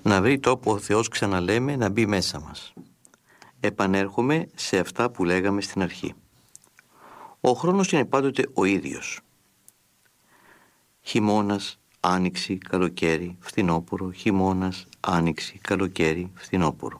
Να βρει τρόπο ο Θεός, ξαναλέμε, να μπει μέσα μας. Επανέρχομαι σε αυτά που λέγαμε στην αρχή. Ο χρόνος είναι πάντοτε ο ίδιος. Χειμώνας, άνοιξη, καλοκαίρι, φθινόπωρο, χειμώνας, άνοιξη, καλοκαίρι, φθινόπωρο.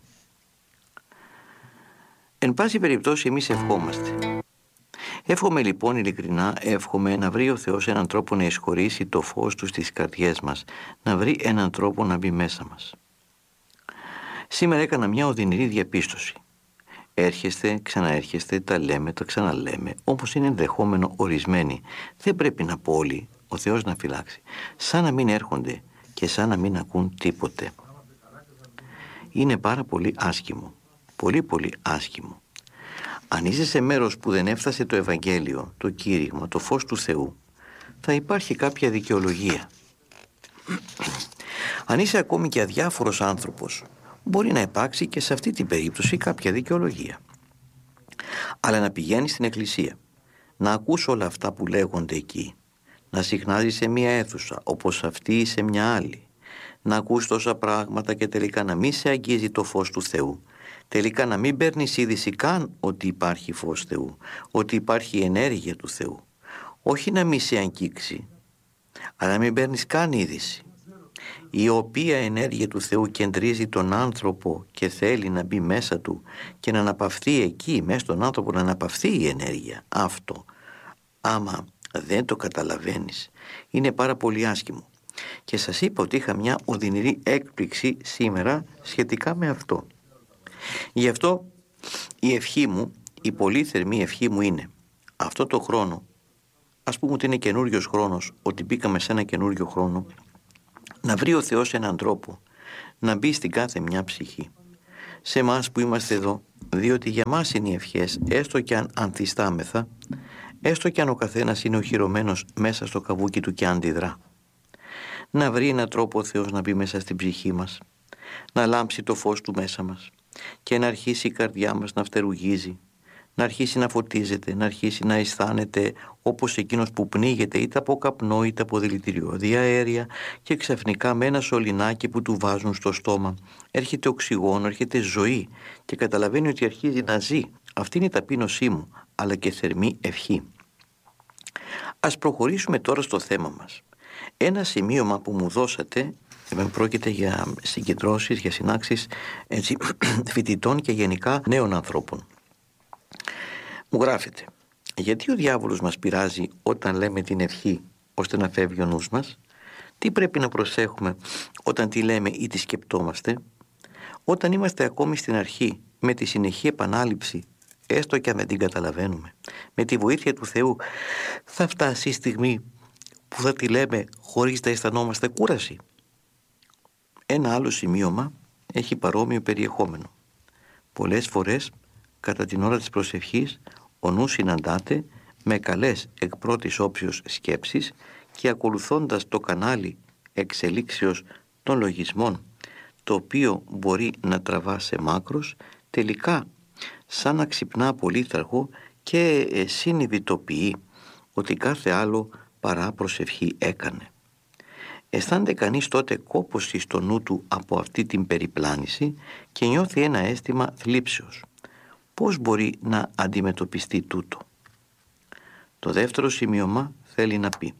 Εν πάση περιπτώσει εμείς ευχόμαστε. Εύχομαι λοιπόν ειλικρινά, εύχομαι να βρει ο Θεός έναν τρόπο να εισχωρήσει το φως του στις καρδιές μας, να βρει έναν τρόπο να μπει μέσα μας. Σήμερα έκανα μια οδυνηρή διαπίστωση. Έρχεστε, ξαναέρχεστε, τα λέμε, τα ξαναλέμε, όμως είναι ενδεχόμενο ορισμένοι. Δεν πρέπει να πω όλοι, ο Θεός να φυλάξει. Σαν να μην έρχονται και σαν να μην ακούν τίποτε. Είναι πάρα πολύ άσχημο. Πολύ πολύ άσχημο. Αν είσαι σε μέρος που δεν έφτασε το Ευαγγέλιο, το κήρυγμα, το φως του Θεού, θα υπάρχει κάποια δικαιολογία. Αν είσαι ακόμη και αδιάφορος άνθρωπος, μπορεί να υπάρξει και σε αυτή την περίπτωση κάποια δικαιολογία. Αλλά να πηγαίνεις στην εκκλησία, να ακούς όλα αυτά που λέγονται εκεί, να συχνάζεις σε μία αίθουσα όπως αυτή ή σε μια άλλη, να ακούς τόσα πράγματα και τελικά να μην σε αγγίζει το φως του Θεού, τελικά να μην παίρνεις είδηση καν ότι υπάρχει φως Θεού, ότι υπάρχει ενέργεια του Θεού, όχι να μην σε αγγίξει, αλλά να μην παίρνεις καν είδηση, η οποία ενέργεια του Θεού κεντρίζει τον άνθρωπο και θέλει να μπει μέσα του και να αναπαυθεί εκεί, μέσα στον άνθρωπο να αναπαυθεί η ενέργεια. Αυτό, άμα δεν το καταλαβαίνεις, είναι πάρα πολύ άσχημο. Και σας είπα ότι είχα μια οδυνηρή έκπληξη σήμερα σχετικά με αυτό. Γι' αυτό η ευχή μου, η πολύ θερμή ευχή μου είναι αυτό το χρόνο, ας πούμε ότι είναι καινούριος χρόνος, ότι μπήκαμε σε ένα καινούριο χρόνο, να βρει ο Θεός έναν τρόπο να μπει στην κάθε μια ψυχή. Σε εμάς που είμαστε εδώ, διότι για μας είναι οι ευχές, έστω και αν ανθιστάμεθα, έστω και αν ο καθένας είναι οχυρωμένος μέσα στο καβούκι του και αντιδρά. Να βρει έναν τρόπο ο Θεός να μπει μέσα στην ψυχή μας, να λάμψει το φως του μέσα μας και να αρχίσει η καρδιά μας να φτερουγίζει, να αρχίσει να φωτίζεται, να αρχίσει να αισθάνεται όπως εκείνος που πνίγεται είτε από καπνό είτε από δηλητηριώδη αέρια και ξαφνικά με ένα σωληνάκι που του βάζουν στο στόμα έρχεται οξυγόνο, έρχεται ζωή και καταλαβαίνει ότι αρχίζει να ζει. Αυτή είναι η ταπείνωσή μου, αλλά και θερμή ευχή. Ας προχωρήσουμε τώρα στο θέμα μας. Ένα σημείωμα που μου δώσατε, πρόκειται για συγκεντρώσεις, για συνάξεις φοιτητών και γενικά νέων ανθρώπων. Μου γράφετε, γιατί ο διάβολος μας πειράζει όταν λέμε την ευχή ώστε να φεύγει ο νους μας, τι πρέπει να προσέχουμε όταν τη λέμε ή τη σκεπτόμαστε, όταν είμαστε ακόμη στην αρχή με τη συνεχή επανάληψη, έστω και αν δεν την καταλαβαίνουμε, με τη βοήθεια του Θεού θα φτάσει η στιγμή που θα τη λέμε χωρίς να αισθανόμαστε κούραση. Ένα άλλο σημείωμα έχει παρόμοιο περιεχόμενο. Πολλές φορές κατά την ώρα της προσευχής ο νους συναντάται με καλές εκ πρώτης όψεως σκέψεις και ακολουθώντας το κανάλι εξελίξεως των λογισμών, το οποίο μπορεί να τραβά σε μάκρος, τελικά σαν να ξυπνά πολύθαρχο και συνειδητοποιεί ότι κάθε άλλο παρά προσευχή έκανε. Αισθάνεται κανείς τότε κόπωση στο νου του από αυτή την περιπλάνηση και νιώθει ένα αίσθημα θλίψεως. Πώς μπορεί να αντιμετωπιστεί τούτο? Το δεύτερο σημείωμα θέλει να πει.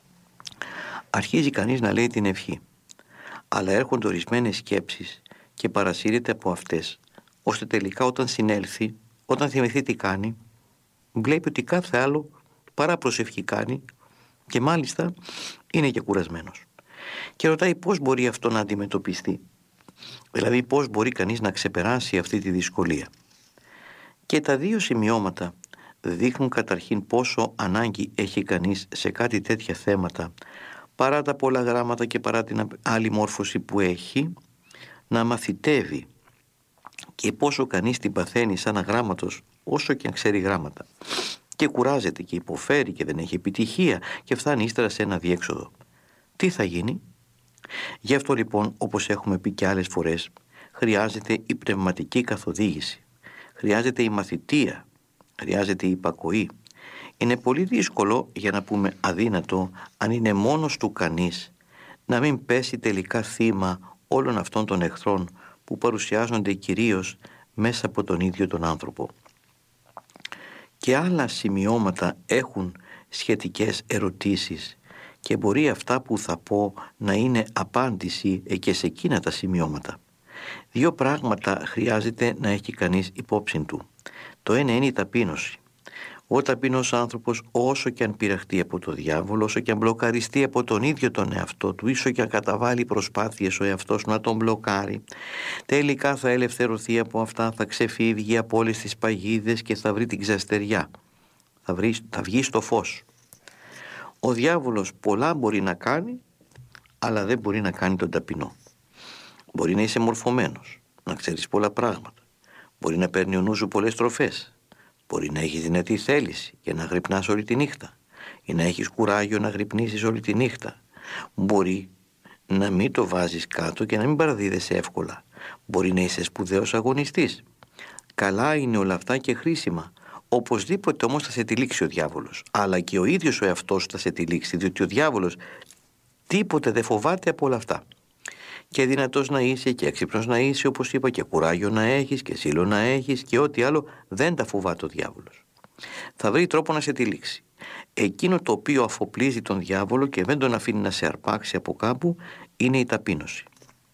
Αρχίζει κανείς να λέει την ευχή, αλλά έρχονται ορισμένες σκέψεις και παρασύρεται από αυτές, ώστε τελικά όταν συνέλθει, όταν θυμηθεί τι κάνει, βλέπει ότι κάθε άλλο παρά προσευχή κάνει και μάλιστα είναι και κουρασμένος. Και ρωτάει πώς μπορεί αυτό να αντιμετωπιστεί, δηλαδή πώς μπορεί κανείς να ξεπεράσει αυτή τη δυσκολία. Και τα δύο σημειώματα δείχνουν καταρχήν πόσο ανάγκη έχει κανείς σε κάτι τέτοια θέματα, παρά τα πολλά γράμματα και παρά την άλλη μόρφωση που έχει, να μαθητεύει, και πόσο κανείς την παθαίνει σαν αγράμματος όσο και αν ξέρει γράμματα και κουράζεται και υποφέρει και δεν έχει επιτυχία και φτάνει ύστερα σε ένα διέξοδο. Τι θα γίνει? Γι' αυτό λοιπόν, όπως έχουμε πει και άλλες φορές, χρειάζεται η πνευματική καθοδήγηση, χρειάζεται η μαθητεία, χρειάζεται η υπακοή. Είναι πολύ δύσκολο, για να πούμε αδύνατο, αν είναι μόνος του κανείς, να μην πέσει τελικά θύμα όλων αυτών των εχθρών που παρουσιάζονται κυρίως μέσα από τον ίδιο τον άνθρωπο. Και άλλα σημειώματα έχουν σχετικές ερωτήσεις και μπορεί αυτά που θα πω να είναι απάντηση και σε εκείνα τα σημειώματα. Δύο πράγματα χρειάζεται να έχει κανείς υπόψη του. Το ένα είναι η ταπείνωση. Ο ταπεινός άνθρωπος, όσο και αν πειραχτεί από το διάβολο, όσο και αν μπλοκαριστεί από τον ίδιο τον εαυτό του, όσο και αν καταβάλει προσπάθειες ο εαυτός να τον μπλοκάρει, τελικά θα ελευθερωθεί από αυτά, θα ξεφύγει από όλες τις παγίδες και θα βρει την ξαστεριά. Θα βγει στο φως. Ο διάβολος πολλά μπορεί να κάνει, αλλά δεν μπορεί να κάνει τον ταπεινό. Μπορεί να είσαι μορφωμένος, να ξέρεις πολλά πράγματα. Μπορεί να παίρνει ο νου σου πολλές τροφές. Μπορεί να έχεις δυνατή θέληση και να γρυπνάς όλη τη νύχτα ή να έχεις κουράγιο να γρυπνήσεις όλη τη νύχτα. Μπορεί να μην το βάζεις κάτω και να μην παραδίδεσαι εύκολα. Μπορεί να είσαι σπουδαίος αγωνιστής. Καλά είναι όλα αυτά και χρήσιμα. Οπωσδήποτε όμως θα σε τυλίξει ο διάβολος. Αλλά και ο ίδιος ο εαυτός θα σε τυλίξει, διότι ο διάβολος τίποτε δεν φοβάται από όλα αυτά. Και δυνατός να είσαι και έξυπνος να είσαι, όπως είπα, και κουράγιο να έχεις και ζήλο να έχεις και ό,τι άλλο, δεν τα φοβάται ο διάβολος. Θα βρει τρόπο να σε τυλίξει. Εκείνο το οποίο αφοπλίζει τον διάβολο και δεν τον αφήνει να σε αρπάξει από κάπου είναι η ταπείνωση.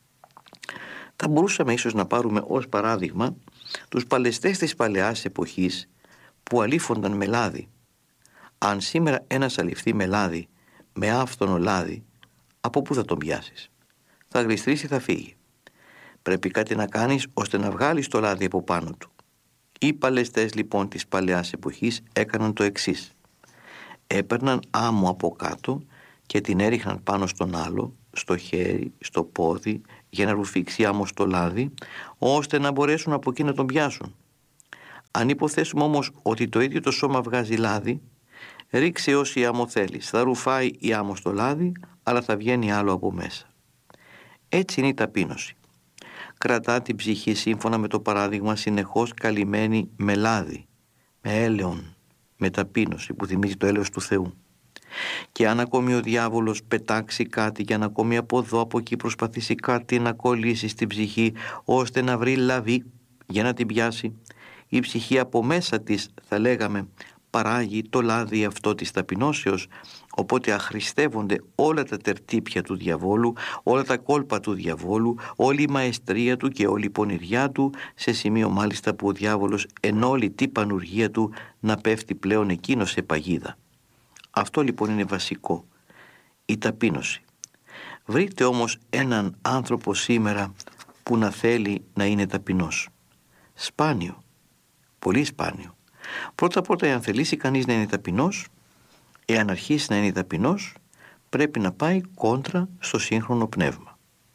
Θα μπορούσαμε ίσως να πάρουμε ως παράδειγμα τους παλαιστές της παλαιάς εποχής που αλήφονταν με λάδι. Αν σήμερα ένας αληφθεί με λάδι, με άφθονο λάδι, από πού θα τον πιάσεις? Θα γλιστρήσει, θα φύγει. Πρέπει κάτι να κάνεις ώστε να βγάλεις το λάδι από πάνω του. Οι παλαιστές λοιπόν της παλαιάς εποχής έκαναν το εξής. Έπαιρναν άμμο από κάτω και την έριχναν πάνω στον άλλο, στο χέρι, στο πόδι, για να ρουφήξει άμμο στο λάδι, ώστε να μπορέσουν από εκεί να τον πιάσουν. Αν υποθέσουμε όμως ότι το ίδιο το σώμα βγάζει λάδι, ρίξε όση άμμο θέλεις. Θα ρουφάει η άμμο στο λάδι, αλλά θα βγαίνει άλλο από μέσα. Έτσι είναι η ταπείνωση. Κρατά την ψυχή σύμφωνα με το παράδειγμα συνεχώς καλυμμένη με λάδι, με έλεον, με ταπείνωση που θυμίζει το έλεος του Θεού. Και αν ακόμη ο διάβολος πετάξει κάτι και αν ακόμη από εδώ από εκεί προσπαθήσει κάτι να κολλήσει στην ψυχή ώστε να βρει λαβή για να την πιάσει, η ψυχή από μέσα της, θα λέγαμε, παράγει το λάδι αυτό της ταπεινώσεως, οπότε αχρηστεύονται όλα τα τερτύπια του διαβόλου, όλα τα κόλπα του διαβόλου, όλη η μαεστρία του και όλη η πονηριά του, σε σημείο μάλιστα που ο διάβολος εν όλη την πανουργία του να πέφτει πλέον εκείνο σε παγίδα. Αυτό λοιπόν είναι βασικό, η ταπείνωση. Βρείτε όμως έναν άνθρωπο σήμερα που να θέλει να είναι ταπεινός. Σπάνιο, πολύ σπάνιο. Πρώτα εάν θελήσει κανείς να είναι ταπεινός, εάν αρχίσει να είναι ταπεινός, πρέπει να πάει κόντρα στο σύγχρονο πνεύμα.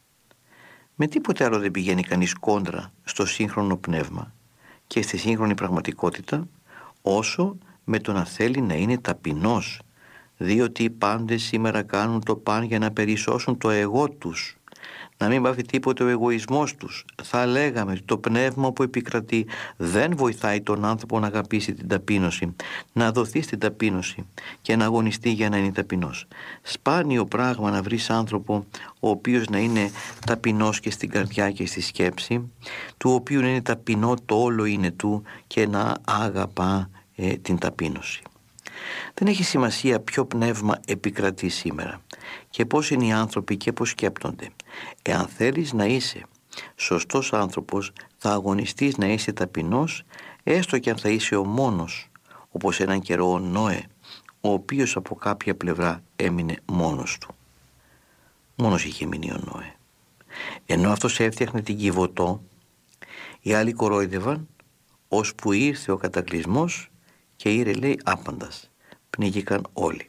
Με τίποτε άλλο δεν πηγαίνει κανείς κόντρα στο σύγχρονο πνεύμα και στη σύγχρονη πραγματικότητα, όσο με το να θέλει να είναι ταπεινός, διότι οι πάντες σήμερα κάνουν το παν για να περισσώσουν το εγώ τους, να μην πάθει τίποτε ο εγωισμός τους. Θα λέγαμε ότι το πνεύμα που επικρατεί δεν βοηθάει τον άνθρωπο να αγαπήσει την ταπείνωση, να δοθεί στην ταπείνωση και να αγωνιστεί για να είναι ταπεινός. Σπάνιο πράγμα να βρεις άνθρωπο ο οποίος να είναι ταπεινός και στην καρδιά και στη σκέψη, του οποίου να είναι ταπεινό το όλο είναι του και να αγαπά την ταπείνωση. Δεν έχει σημασία ποιο πνεύμα επικρατεί σήμερα και πώς είναι οι άνθρωποι και πώς σκέπτονται. Εάν θέλεις να είσαι σωστός άνθρωπος, θα αγωνιστείς να είσαι ταπεινός, έστω και αν θα είσαι ο μόνος, όπως έναν καιρό ο Νόε, ο οποίος από κάποια πλευρά έμεινε μόνος του. Μόνος είχε μείνει ο Νόε. Ενώ αυτός έφτιαχνε την Κιβωτό, οι άλλοι κορόιδευαν, ώσπου ήρθε ο κατακλυσμός και ήρε, λέει, άπαντας. Πνίγηκαν όλοι.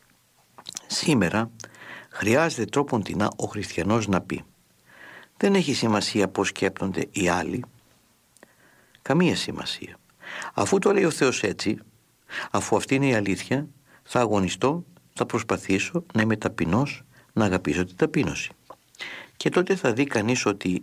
Σήμερα χρειάζεται τρόποντινά ο χριστιανός να πει: δεν έχει σημασία πώς σκέπτονται οι άλλοι. Καμία σημασία. Αφού το λέει ο Θεός έτσι, αφού αυτή είναι η αλήθεια, θα αγωνιστώ, θα προσπαθήσω να είμαι ταπεινός, να αγαπήσω την ταπείνωση. Και τότε θα δει κανείς ότι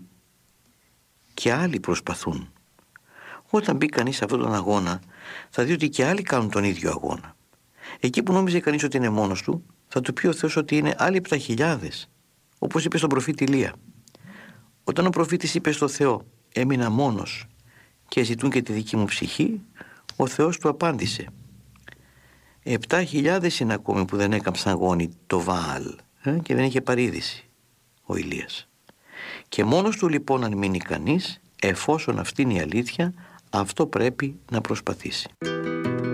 και άλλοι προσπαθούν. Όταν μπει κανείς σε αυτόν τον αγώνα, θα δει ότι και άλλοι κάνουν τον ίδιο αγώνα. Εκεί που νόμιζε κανείς ότι είναι μόνος του, θα του πει ο Θεός ότι είναι άλλοι 7.000, όπως είπε στον προφήτη Ηλία. Όταν ο προφήτης είπε στο Θεό «Έμεινα μόνος και ζητούν και τη δική μου ψυχή», ο Θεός του απάντησε «7.000 είναι ακόμη που δεν έκαμψαν γόνι το Βαάλ και δεν είχε παρείδηση ο Ηλίας. Και μόνος του λοιπόν αν μείνει κανείς, εφόσον αυτή είναι η αλήθεια, αυτό πρέπει να προσπαθήσει».